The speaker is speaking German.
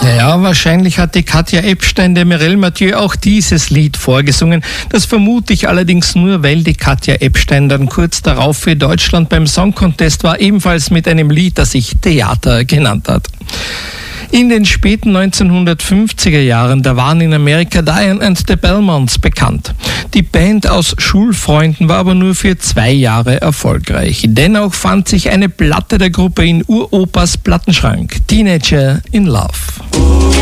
Ja, wahrscheinlich hat die Katja Epstein der Mireille Mathieu auch dieses Lied vorgesungen. Das vermute ich allerdings nur, weil die Katja Epstein dann kurz darauf für Deutschland beim Song Contest war, ebenfalls mit einem Lied, das sich Theater genannt hat. In den späten 1950er Jahren, da waren in Amerika Diane and the Belmonts bekannt. Die Band aus Schulfreunden war aber nur für 2 Jahre erfolgreich. Dennoch fand sich eine Platte der Gruppe in Uropas Plattenschrank, Teenager in Love.